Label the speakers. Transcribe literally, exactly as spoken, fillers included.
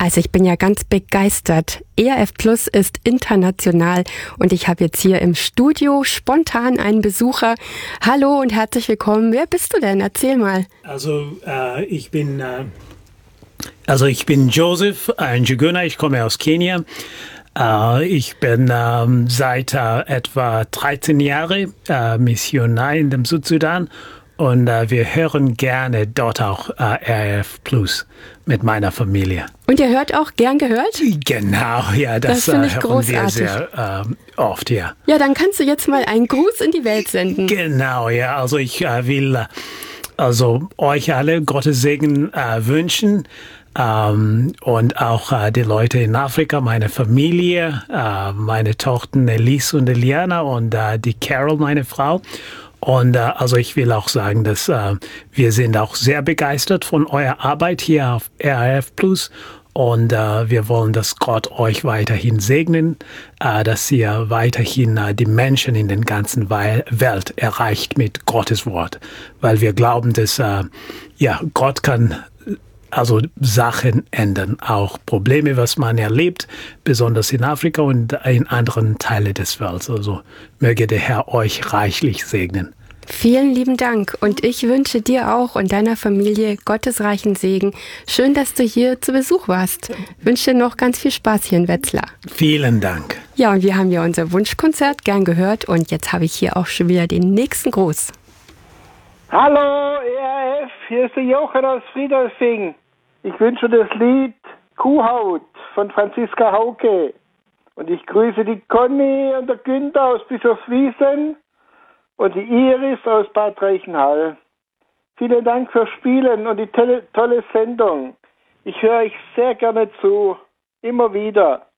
Speaker 1: Also ich bin ja ganz begeistert. E R F Plus ist international und ich habe jetzt hier im Studio spontan einen Besucher. Hallo und herzlich willkommen. Wer bist du denn? Erzähl mal.
Speaker 2: Also äh, ich bin äh, also ich bin Joseph Njuguna. Ich komme aus Kenia. Äh, ich bin ähm, seit äh, etwa dreizehn Jahren äh, Missionar in dem Südsudan. Und äh, wir hören gerne dort auch äh, E R F Plus mit meiner Familie.
Speaker 1: Und ihr hört auch gern gehört?
Speaker 2: Genau, ja, das,
Speaker 1: das finde ich
Speaker 2: äh, hören
Speaker 1: großartig.
Speaker 2: wir sehr äh, oft, ja.
Speaker 1: Ja, dann kannst du jetzt mal einen Gruß in die Welt senden.
Speaker 2: Genau, ja, also ich äh, will äh, also euch alle Gottes Segen äh, wünschen. Ähm, und auch äh, die Leute in Afrika, meine Familie, äh, meine Tochter Elise und Eliana und äh, die Carol, meine Frau. Und äh, also ich will auch sagen, dass äh, wir sind auch sehr begeistert von eurer Arbeit hier auf E R F Plus. Und äh, wir wollen, dass Gott euch weiterhin segnen, äh, dass ihr weiterhin äh, die Menschen in der ganzen Welt erreicht mit Gottes Wort. Weil wir glauben, dass äh, ja, Gott kann also Sachen ändern, auch Probleme, was man erlebt, besonders in Afrika und in anderen Teilen des Welts. Also möge der Herr euch reichlich segnen.
Speaker 1: Vielen lieben Dank und ich wünsche dir auch und deiner Familie gottesreichen Segen. Schön, dass du hier zu Besuch warst. Ich wünsche dir noch ganz viel Spaß hier in Wetzlar.
Speaker 2: Vielen Dank.
Speaker 1: Ja, und wir haben ja unser Wunschkonzert gern gehört und jetzt habe ich hier auch schon wieder den nächsten Gruß.
Speaker 3: Hallo E R F, hier ist der Jochen aus Friedolfing. Ich wünsche das Lied Kuhhaut von Franziska Hauke. Und ich grüße die Conny und der Günther aus Bischofswiesen und die Iris aus Bad Reichenhall. Vielen Dank fürs Spielen und die tolle, tolle Sendung. Ich höre euch sehr gerne zu. Immer wieder.